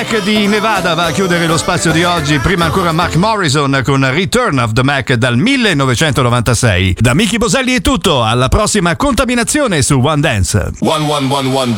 Mac di Nevada va a chiudere lo spazio di oggi. Prima ancora Mark Morrison con Return of the Mac dal 1996. Da Miki Boselli è tutto, alla prossima contaminazione su One Dance. 1111